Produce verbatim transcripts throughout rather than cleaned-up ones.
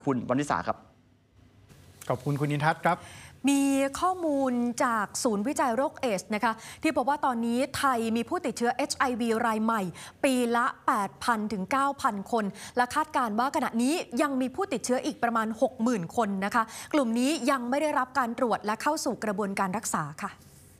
คุณวณิษาครับขอบคุณคุณอินทัศน์ครับมีข้อมูลจากศูนย์วิจัยโรคเอดส์นะคะที่พบว่าตอนนี้ไทยมีผู้ติดเชื้อ เอช ไอ วี รายใหม่ปีละ แปดพัน ถึง เก้าพัน คนและคาดการณ์ว่าขณะนี้ยังมีผู้ติดเชื้ออีกประมาณ หกหมื่น คนนะคะกลุ่มนี้ยังไม่ได้รับการตรวจและเข้าสู่กระบวนการรักษาค่ะ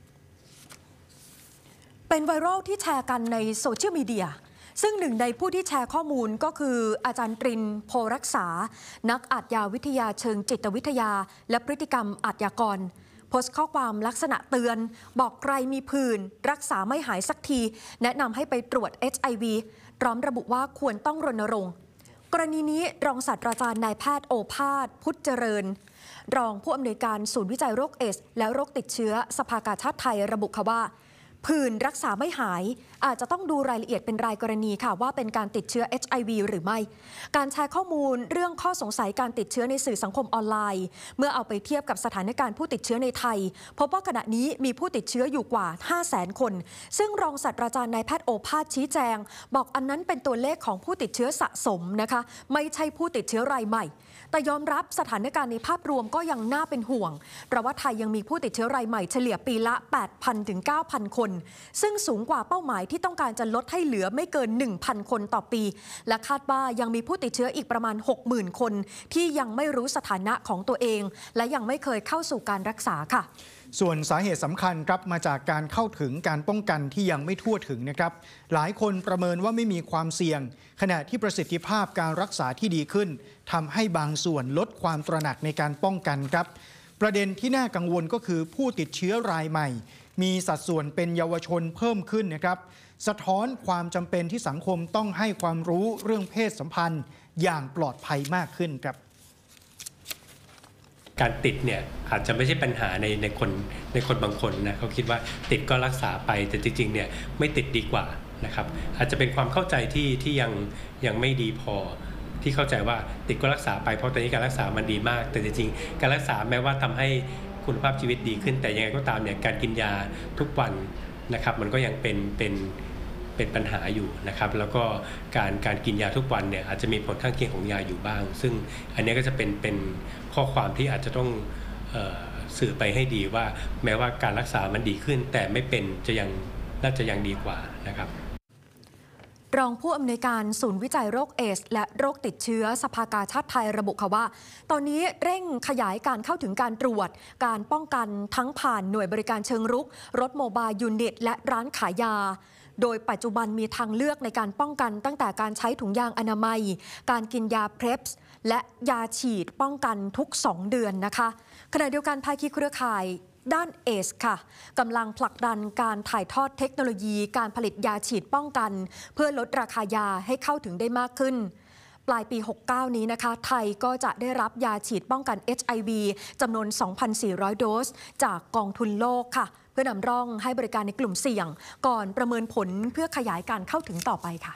เป็นไวรัลที่แชร์กันในโซเชียลมีเดียซึ่งหนึ่งในผู้ที่แชร์ข้อมูลก็คืออาจารย์ตรินโพรักษานักอาชญาวิทยาเชิงจิตวิทยาและพฤติกรรมอาชญากรโพสต์ข้อความลักษณะเตือนบอกใครมีผื่นรักษาไม่หายสักทีแนะนำให้ไปตรวจ เอช ไอ วี พร้อมระบุว่าควรต้องรณรงค์กรณีนี้รองศาสตราจารย์นายแพทย์โอภาสพุทธเจริญรองผู้อำนวยการศูนย์วิจัยโรคเอดส์และโรคติดเชื้อสภากาชาดไทยระบุค่ะว่าผื่นรักษาไม่หายอาจจะต้องดูรายละเอียดเป็นรายกรณีค่ะว่าเป็นการติดเชื้อ เอช ไอ วี หรือไม่การแชร์ข้อมูลเรื่องข้อสงสัยการติดเชื้อในสื่อสังคมออนไลน์เมื่อเอาไปเทียบกับสถานการณ์ผู้ติดเชื้อในไทยพบว่าขณะนี้มีผู้ติดเชื้ออยู่กว่า ห้าแสน คนซึ่งรองศาสตราจารย์นายแพทย์โอภาสชี้แจงบอกอันนั้นเป็นตัวเลขของผู้ติดเชื้อสะสมนะคะไม่ใช่ผู้ติดเชื้อรายใหม่แต่ยอมรับสถานการณ์ในภาพรวมก็ยังน่าเป็นห่วงเพราะว่าไทยยังมีผู้ติดเชื้อรายใหม่เฉลี่ยปีละ แปดพัน ถึง เก้าพัน คนซึ่งสูงกว่าเป้าหมายที่ต้องการจะลดให้เหลือไม่เกิน หนึ่งพัน คนต่อปีและคาดว่ายังมีผู้ติดเชื้ออีกประมาณ หกหมื่น คนที่ยังไม่รู้สถานะของตัวเองและยังไม่เคยเข้าสู่การรักษาค่ะส่วนสาเหตุสำคัญครับมาจากการเข้าถึงการป้องกันที่ยังไม่ทั่วถึงนะครับหลายคนประเมินว่าไม่มีความเสี่ยงขณะที่ประสิทธิภาพการรักษาที่ดีขึ้นทำให้บางส่วนลดความตระหนักในการป้องกันครับประเด็นที่น่ากังวลก็คือผู้ติดเชื้อรายใหม่มีสัดส่วนเป็นเยาวชนเพิ่มขึ้นนะครับสะท้อนความจำเป็นที่สังคมต้องให้ความรู้เรื่องเพศสัมพันธ์อย่างปลอดภัยมากขึ้นครับการติดเนี่ยอาจจะไม่ใช่ปัญหาในในคนในคนบางคนนะเขาคิดว่าติดก็รักษาไปแต่จริงๆเนี่ยไม่ติดดีกว่านะครับอาจจะเป็นความเข้าใจที่ที่ยังยังไม่ดีพอที่เข้าใจว่าติดก็รักษาไปเพราะตอนนี้การรักษามันดีมากแต่จริงๆการรักษาแม้ว่าทำให้คุณภาพชีวิตดีขึ้นแต่ยังไงก็ตามเนี่ยการกินยาทุกวันนะครับมันก็ยังเป็นเป็นเป็นปัญหาอยู่นะครับแล้วก็การการกินยาทุกวันเนี่ยอาจจะมีผลข้างเคียงของยาอยู่บ้างซึ่งอันนี้ก็จะเป็นเป็นข้อความที่อาจจะต้องเอ่อสื่อไปให้ดีว่าแม้ว่าการรักษามันดีขึ้นแต่ไม่เป็นจะยังน่าจะยังดีกว่านะครับรองผู้อำนวยการศูนย์วิจัยโรคเอดส์และโรคติดเชื้อสภากาชาดไทยระบุค่ะว่าตอนนี้เร่งขยายการเข้าถึงการตรวจการป้องกันทั้งผ่านหน่วยบริการเชิงรุกรถโมบายยูนิตและร้านขายยาโดยปัจจุบันมีทางเลือกในการป้องกันตั้งแต่การใช้ถุงยางอนามัยการกินยาเพล็ปส์และยาฉีดป้องกันทุกสองเดือนนะคะขณะเดียวกันภาคีเครือข่ายด้านเอดส์ค่ะกำลังผลักดันการถ่ายทอดเทคโนโลยีการผลิตยาฉีดป้องกันเพื่อลดราคายาให้เข้าถึงได้มากขึ้นปลายปีหกสิบเก้านี้นะคะไทยก็จะได้รับยาฉีดป้องกัน เอช ไอ วี จำนวน สองพันสี่ร้อย โดสจากกองทุนโลกค่ะเพื่อนำร่องให้บริการในกลุ่มเสี่ยงก่อนประเมินผลเพื่อขยายการเข้าถึงต่อไปค่ะ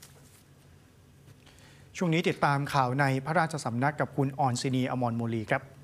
ช่วงนี้ติดตามข่าวในพระราชสำนักกับคุณออนซินีอมรโมลีครับ